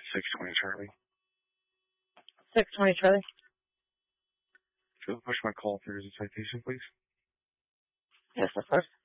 620 Charlie. 620 Charlie. If you'll push my call through as a citation, please. Yes, of course.